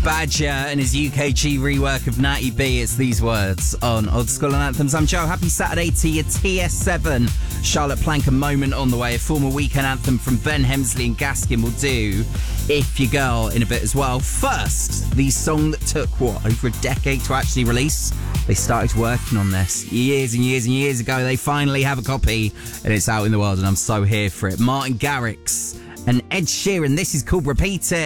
Badger and his UKG rework of Natty B. It's these words on Old School and Anthems. I'm Joe. Happy Saturday to you. TS7. Charlotte Plank, A Moment on the way. A former weekend anthem from Ben Hemsley and Gaskin will do If Your Girl in a bit as well. First, the song that took, over a decade to actually release. They started working on this years and years and years ago. They finally have a copy and it's out in the world and I'm so here for it. Martin Garrix and Ed Sheeran. This is called Repeat It.